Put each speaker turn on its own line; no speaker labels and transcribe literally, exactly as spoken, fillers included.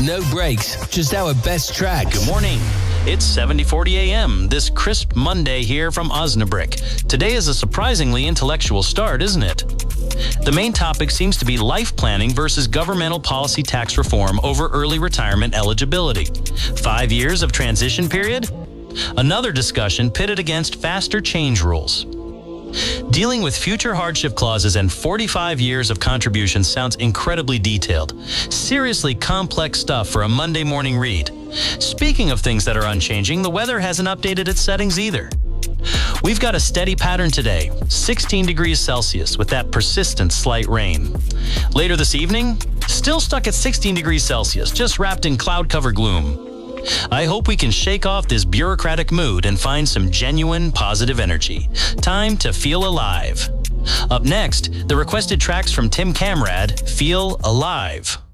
No breaks, just our best tracks.
Good morning. It's seventy forty a m this crisp Monday here from Osnabrick. Today is a surprisingly intellectual start, isn't it? The main topic seems to be life planning versus governmental policy tax reform over early retirement eligibility. Five years of transition period? Another discussion pitted against faster change rules. Dealing with future hardship clauses and forty-five years of contributions sounds incredibly detailed. Seriously complex stuff for a Monday morning read. Speaking of things that are unchanging, the weather hasn't updated its settings either. We've got a steady pattern today, sixteen degrees Celsius with that persistent slight rain. Later this evening, still stuck at sixteen degrees Celsius, just wrapped in cloud cover gloom. I hope we can shake off this bureaucratic mood and find some genuine positive energy. Time to feel alive. Up next, the requested tracks from Tim Kamrad, Feel Alive.